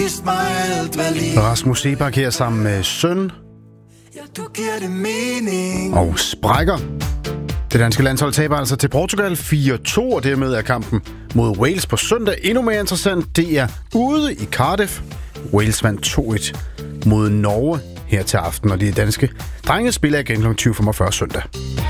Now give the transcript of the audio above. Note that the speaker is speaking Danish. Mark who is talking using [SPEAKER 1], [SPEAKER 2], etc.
[SPEAKER 1] Rasmus Seebach her sammen med Søn og Sprækker. Det danske landshold taber altså til Portugal 4-2, og dermed er kampen mod Wales på søndag endnu mere interessant. Det er ude i Cardiff. Wales vandt 2-1 mod Norge her til aften, og de danske drenge spiller igen kl. 20:45 søndag.